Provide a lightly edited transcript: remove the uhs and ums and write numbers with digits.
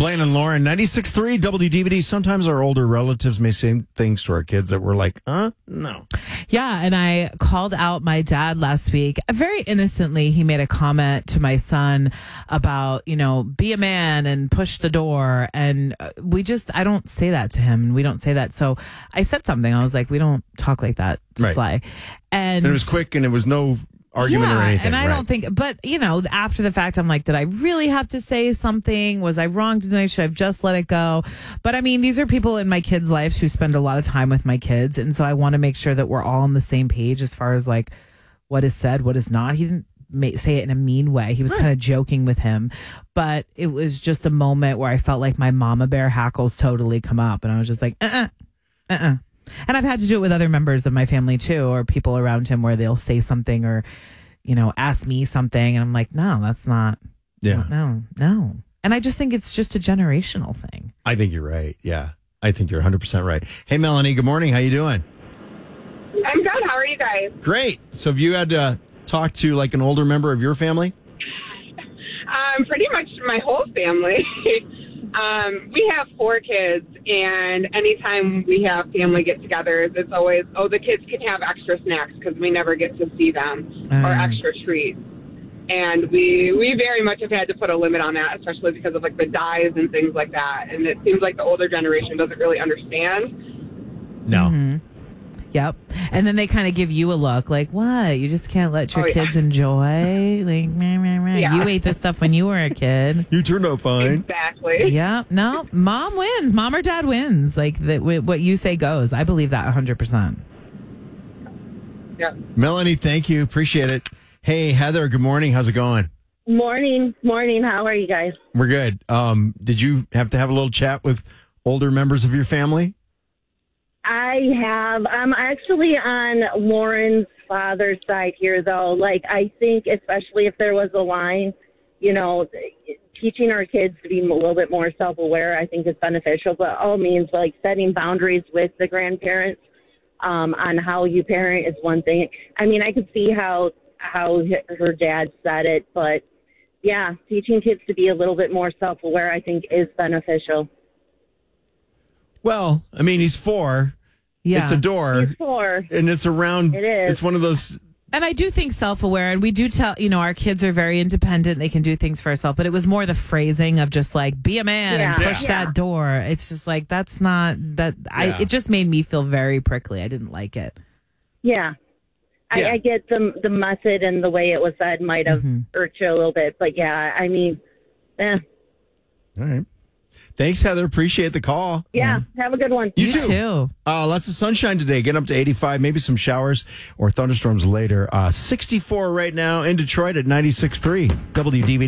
Blaine and Lauren, 96.3 WDVD. Sometimes our older relatives may say things to our kids that we're like, no. Yeah, and I called out my dad last week. Very innocently, he made a comment to my son about, be a man and push the door. And I don't say that to him. We don't say that. So I said something. I was like, we don't talk like that to Right. Sly. And it was quick and it was no argument or anything. And I don't think, but after the fact, I'm like, did I really have to say something? Was I wrong to do it? Should I have just let it go? But I mean, these are people in my kids' lives who spend a lot of time with my kids. And so I want to make sure that we're all on the same page as far as like what is said, what is not. He didn't say it in a mean way. He was kind of joking with him, but it was just a moment where I felt like my mama bear hackles totally come up. And I was just like, And I've had to do it with other members of my family too, or people around him where they'll say something or, ask me something. And I'm like, no, that's not. Yeah. No. And I just think it's just a generational thing. I think you're right. Yeah. I think you're 100% right. Hey, Melanie, good morning. How you doing? I'm good. How are you guys? Great. So have you had to talk to like an older member of your family? Pretty much my whole family. We have 4 kids, and anytime we have family get-togethers, it's always, the kids can have extra snacks because we never get to see them, or extra treats. And we very much have had to put a limit on that, especially because of like the dyes and things like that. And it seems like the older generation doesn't really understand. No. Mm-hmm. Yep. And then they kind of give you a look like, what? You just can't let your kids enjoy? Like, meh, meh, meh. Yeah. You ate this stuff when you were a kid. You turned out fine. Exactly. Yeah. No, mom wins. Mom or dad wins. Like, what you say goes. I believe that 100%. Yeah. Melanie, thank you. Appreciate it. Hey, Heather, good morning. How's it going? Morning. How are you guys? We're good. Did you have to have a little chat with older members of your family? I have. I'm actually on Lauren's father's side here, though. Like, I think especially if there was a line, teaching our kids to be a little bit more self-aware, I think is beneficial. But all means, like, setting boundaries with the grandparents on how you parent is one thing. I mean, I could see how her dad said it, but yeah, teaching kids to be a little bit more self-aware, I think, is beneficial. Well, I mean, he's 4. Yeah. It's a door. He's 4. And it's around. It is. It's one of those. And I do think self-aware, and we do tell, our kids are very independent. They can do things for ourselves. But it was more the phrasing of just like, be a man and push that door. It's just like, that's not that. Yeah. It just made me feel very prickly. I didn't like it. Yeah. I get the method and the way it was said might have irked you a little bit. But yeah, I mean, All right. Thanks, Heather. Appreciate the call. Yeah. Have a good one. You too. Lots of sunshine today. Get up to 85, maybe some showers or thunderstorms later. 64 right now in Detroit at 96.3 WDVD.